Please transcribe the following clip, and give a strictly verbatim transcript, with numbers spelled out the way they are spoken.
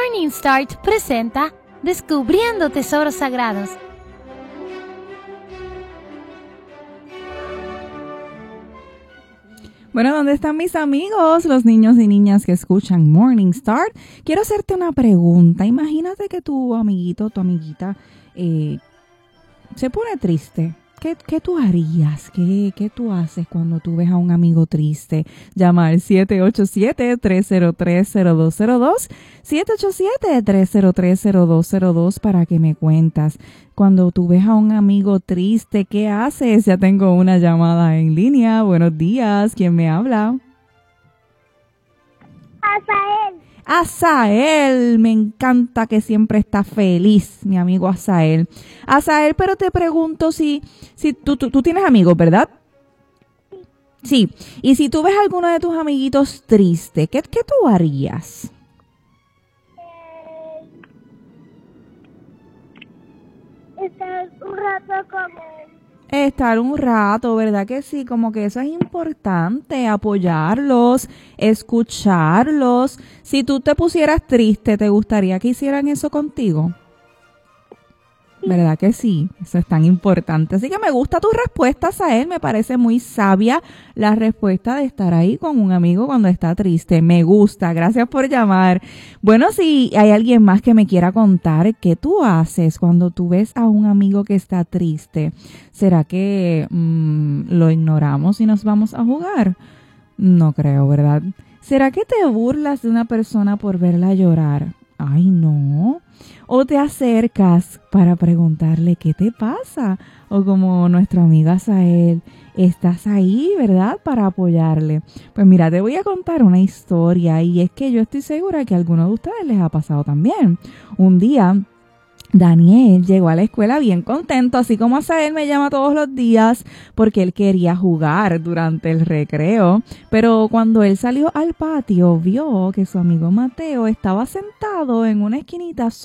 Morning Start presenta Descubriendo Tesoros Sagrados. Bueno, ¿dónde están mis amigos, los niños y niñas que escuchan Morning Start? Quiero hacerte una pregunta. Imagínate que tu amiguito, tu amiguita, eh, se pone triste. ¿Qué, qué tú harías? ¿Qué, ¿Qué tú haces cuando tú ves a un amigo triste? Llama al siete ocho siete, tres cero tres, cero dos cero dos, siete ocho siete, tres cero tres, cero dos cero dos para que me cuentas. Cuando tú ves a un amigo triste, ¿qué haces? Ya tengo una llamada en línea. Buenos días, ¿quién me habla? Asael. Asael, me encanta que siempre está feliz, mi amigo Asael. Asael, pero te pregunto si, si tú, tú, tú tienes amigos, ¿verdad? Sí. Y si tú ves a alguno de tus amiguitos triste, ¿qué, qué tú harías? Eh, estar un rato con él. Estar un rato, ¿verdad que sí? Como que eso es importante, apoyarlos, escucharlos. Si tú te pusieras triste, ¿te gustaría que hicieran eso contigo? ¿Verdad que sí? Eso es tan importante. Así que me gusta tu respuesta, Sael. Me parece muy sabia la respuesta de estar ahí con un amigo cuando está triste. Me gusta. Gracias por llamar. Bueno, si hay alguien más que me quiera contar, ¿qué tú haces cuando tú ves a un amigo que está triste? ¿Será que mmm, lo ignoramos y nos vamos a jugar? No creo, ¿verdad? ¿Será que te burlas de una persona por verla llorar? Ay, no. O te acercas para preguntarle qué te pasa. O como nuestra amiga Sael, estás ahí, ¿verdad? Para apoyarle. Pues mira, te voy a contar una historia y es que yo estoy segura que a algunos de ustedes les ha pasado también. Un día Daniel llegó a la escuela bien contento, así como Asael me llama todos los días porque él quería jugar durante el recreo. Pero cuando él salió al patio, vio que su amigo Mateo estaba sentado en una esquinita